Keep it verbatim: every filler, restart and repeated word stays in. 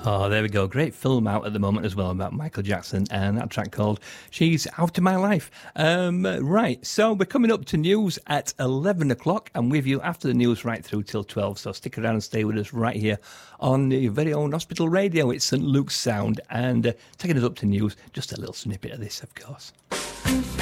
Oh, there we go. Great film out at the moment as well about Michael Jackson, and that track called She's Out of My Life. Um, right, so we're coming up to news at eleven o'clock. I'm with you after the news right through till twelve, so stick around and stay with us right here on your very own Hospital Radio. It's St Luke's Sound, and uh, taking us up to news, just a little snippet of this, of course.